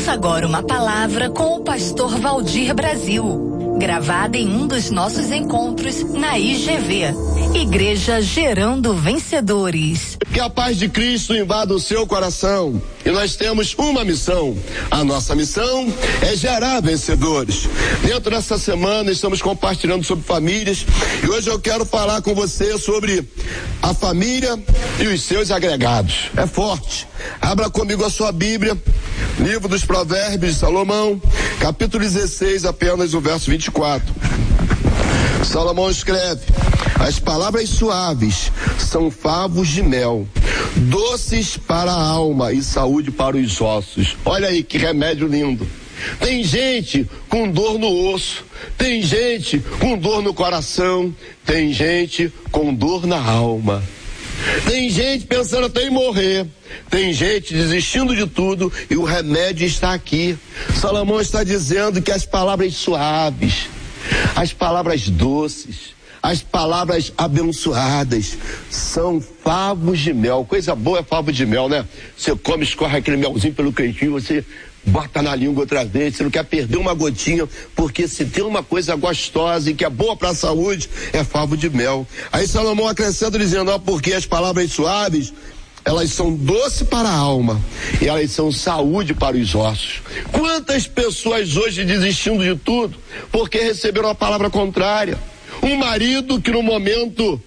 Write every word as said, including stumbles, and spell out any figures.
Ouça agora uma palavra com o pastor Valdir Brasil, gravada em um dos nossos encontros na I G V, Igreja Gerando Vencedores. Que a paz de Cristo invada o seu coração. E nós temos uma missão. A nossa missão é gerar vencedores. Dentro dessa semana estamos compartilhando sobre famílias e hoje eu quero falar com você sobre a família e os seus agregados. É forte. Abra comigo a sua Bíblia, livro dos Provérbios de Salomão, capítulo dezesseis, apenas o verso vinte e quatro. Salomão escreve: as palavras suaves são favos de mel, doces para a alma e saúde para os ossos. Olha aí que remédio lindo. Tem gente com dor no osso, tem gente com dor no coração, tem gente com dor na alma. Tem gente pensando até em morrer, tem gente desistindo de tudo e o remédio está aqui. Salomão está dizendo que as palavras suaves, as palavras doces, as palavras abençoadas são favos de mel. Coisa boa é favo de mel, né? Você come, escorre aquele melzinho pelo cantinho, você bota na língua outra vez, você não quer perder uma gotinha, porque se tem uma coisa gostosa e que é boa para a saúde, é favo de mel. Aí Salomão acrescenta dizendo, ó, porque as palavras suaves, elas são doce para a alma e elas são saúde para os ossos. Quantas pessoas hoje desistindo de tudo porque receberam a palavra contrária? Um marido que no momento